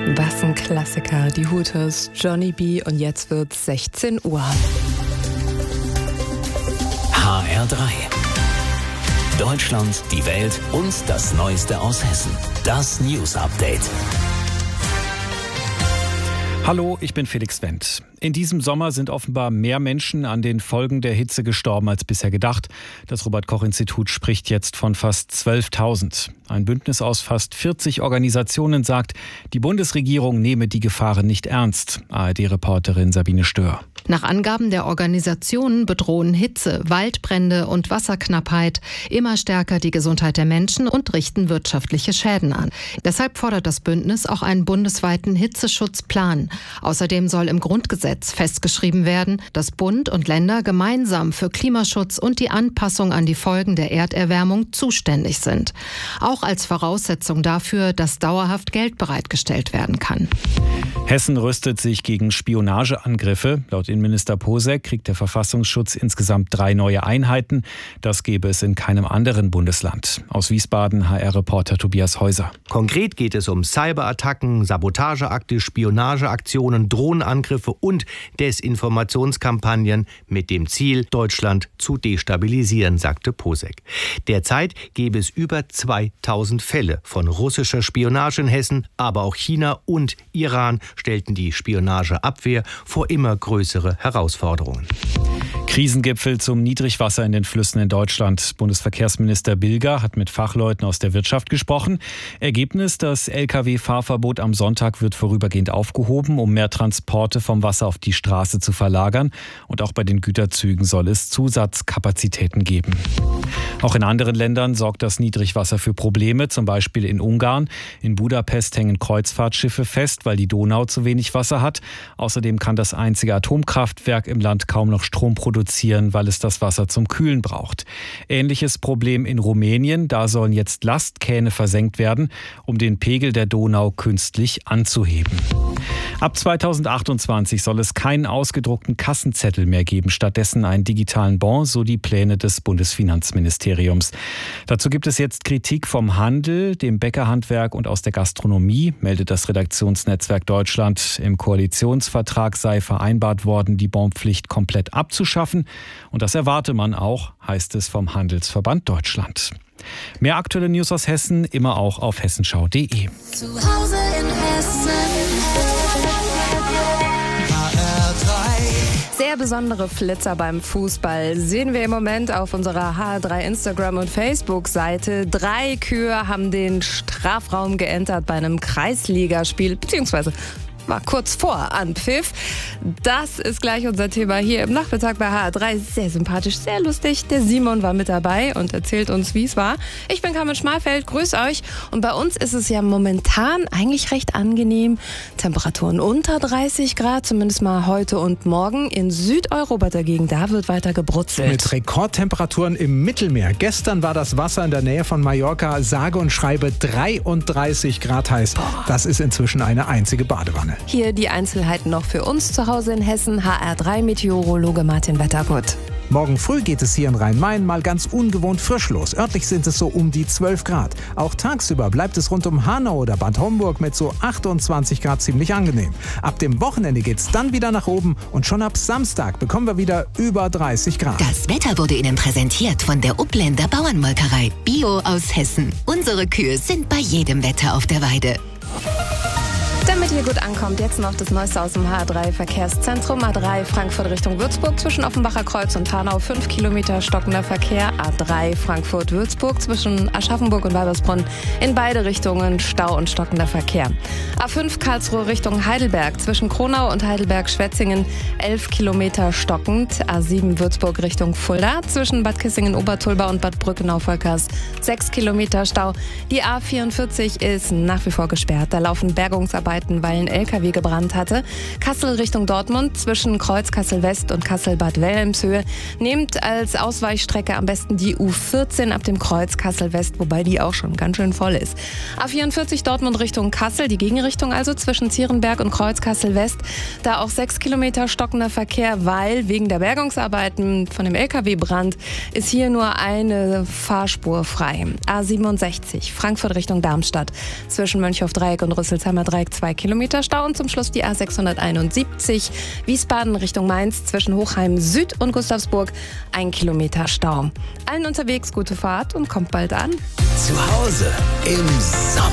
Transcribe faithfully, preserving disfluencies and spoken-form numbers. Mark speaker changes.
Speaker 1: Was ein Klassiker. Die Hooters, Johnny B. Und jetzt wird's sechzehn Uhr.
Speaker 2: H R drei. Deutschland, die Welt und das Neueste aus Hessen. Das News Update.
Speaker 3: Hallo, ich bin Felix Wendt. In diesem Sommer sind offenbar mehr Menschen an den Folgen der Hitze gestorben als bisher gedacht. Das Robert-Koch-Institut spricht jetzt von fast zwölftausend. Ein Bündnis aus fast vierzig Organisationen sagt, die Bundesregierung nehme die Gefahren nicht ernst. A R D-Reporterin Sabine Stör.
Speaker 4: Nach Angaben der Organisationen bedrohen Hitze, Waldbrände und Wasserknappheit immer stärker die Gesundheit der Menschen und richten wirtschaftliche Schäden an. Deshalb fordert das Bündnis auch einen bundesweiten Hitzeschutzplan. Außerdem soll im Grundgesetz festgeschrieben werden, dass Bund und Länder gemeinsam für Klimaschutz und die Anpassung an die Folgen der Erderwärmung zuständig sind. Auch als Voraussetzung dafür, dass dauerhaft Geld bereitgestellt werden kann.
Speaker 3: Hessen rüstet sich gegen Spionageangriffe. Laut Innenminister Posek kriegt der Verfassungsschutz insgesamt drei neue Einheiten. Das gäbe es in keinem anderen Bundesland. Aus Wiesbaden H R-Reporter Tobias Häuser.
Speaker 5: Konkret geht es um Cyberattacken, Sabotageakte, Spionageaktionen, Drohnenangriffe und Desinformationskampagnen mit dem Ziel, Deutschland zu destabilisieren, sagte Posek. Derzeit gäbe es über zweitausend Fälle von russischer Spionage in Hessen, aber auch China und Iran stellten die Spionageabwehr vor immer größere Herausforderungen.
Speaker 3: Krisengipfel zum Niedrigwasser in den Flüssen in Deutschland. Bundesverkehrsminister Bilger hat mit Fachleuten aus der Wirtschaft gesprochen. Ergebnis: Das L K W-Fahrverbot am Sonntag wird vorübergehend aufgehoben, um mehr Transporte vom Wasser auf die Straße zu verlagern. Und auch bei den Güterzügen soll es Zusatzkapazitäten geben. Auch in anderen Ländern sorgt das Niedrigwasser für Probleme, zum Beispiel in Ungarn. In Budapest hängen Kreuzfahrtschiffe fest, weil die Donau zu wenig Wasser hat. Außerdem kann das einzige Atomkraftwerk im Land kaum noch Strom produzieren, weil es das Wasser zum Kühlen braucht. Ähnliches Problem in Rumänien. Da sollen jetzt Lastkähne versenkt werden, um den Pegel der Donau künstlich anzuheben. Ab zweitausendachtundzwanzig soll es keinen ausgedruckten Kassenzettel mehr geben, stattdessen einen digitalen Bon, so die Pläne des Bundesfinanzministeriums. Dazu gibt es jetzt Kritik vom Handel, dem Bäckerhandwerk und aus der Gastronomie, meldet das Redaktionsnetzwerk Deutschland. Im Koalitionsvertrag sei vereinbart worden, die Bonpflicht komplett abzuschaffen. Und das erwarte man auch, heißt es vom Handelsverband Deutschland. Mehr aktuelle News aus Hessen, immer auch auf hessenschau punkt de.
Speaker 6: Zu Hause in Hessen.
Speaker 1: Sehr besondere Flitzer beim Fußball sehen wir im Moment auf unserer H R drei Instagram- und Facebook-Seite. Drei Kühe haben den Strafraum geentert bei einem Kreisligaspiel, beziehungsweise war kurz vor Anpfiff. Das ist gleich unser Thema hier im Nachmittag bei H R drei. Sehr sympathisch, sehr lustig. Der Simon war mit dabei und erzählt uns, wie es war. Ich bin Carmen Schmalfeld, grüß euch. Und bei uns ist es ja momentan eigentlich recht angenehm. Temperaturen unter dreißig Grad, zumindest mal heute und morgen. In Südeuropa dagegen, da wird weiter gebrutzelt.
Speaker 7: Mit Rekordtemperaturen im Mittelmeer. Gestern war das Wasser in der Nähe von Mallorca sage und schreibe dreiunddreißig Grad heiß. Boah. Das ist inzwischen eine einzige Badewanne.
Speaker 1: Hier die Einzelheiten noch für uns zu Hause in Hessen. H R drei Meteorologe Martin Wettergut.
Speaker 7: Morgen früh geht es hier in Rhein-Main mal ganz ungewohnt frisch los. Örtlich sind es so um die zwölf Grad. Auch tagsüber bleibt es rund um Hanau oder Bad Homburg mit so achtundzwanzig Grad ziemlich angenehm. Ab dem Wochenende geht's dann wieder nach oben und schon ab Samstag bekommen wir wieder über dreißig Grad.
Speaker 8: Das Wetter wurde Ihnen präsentiert von der Upländer Bauernmolkerei. Bio aus Hessen. Unsere Kühe sind bei jedem Wetter auf der Weide.
Speaker 1: Damit ihr gut ankommt, jetzt noch das Neueste aus dem H R drei Verkehrszentrum. A drei Frankfurt Richtung Würzburg zwischen Offenbacher Kreuz und Hanau fünf Kilometer stockender Verkehr. A drei Frankfurt-Würzburg zwischen Aschaffenburg und Weibersbronn in beide Richtungen Stau und stockender Verkehr. A fünf Karlsruhe Richtung Heidelberg zwischen Kronau und Heidelberg-Schwetzingen elf Kilometer stockend. A sieben Würzburg Richtung Fulda zwischen Bad Kissingen-Obertulba und Bad Brückenau-Volkers sechs Kilometer Stau. Die A vierundvierzig ist nach wie vor gesperrt. Da laufen Bergungsarbeiten, weil ein L K W gebrannt hatte. Kassel Richtung Dortmund zwischen Kreuz Kassel-West und Kassel-Bad Wilhelmshöhe. Nehmt als Ausweichstrecke am besten die U vierzehn ab dem Kreuz Kassel-West, wobei die auch schon ganz schön voll ist. A vierundvierzig Dortmund Richtung Kassel, die Gegenrichtung also zwischen Zierenberg und Kreuz Kassel-West. Da auch sechs Kilometer stockender Verkehr, weil wegen der Bergungsarbeiten von dem L K W-Brand ist hier nur eine Fahrspur frei. A siebenundsechzig Frankfurt Richtung Darmstadt zwischen Mönchhof-Dreieck und Rüsselsheimer Dreieck zwei zwei Kilometer Stau und zum Schluss die A sechshunderteinundsiebzig Wiesbaden Richtung Mainz zwischen Hochheim Süd und Gustavsburg ein Kilometer Stau. Allen unterwegs gute Fahrt und kommt bald an.
Speaker 2: Zu Hause im Sommer.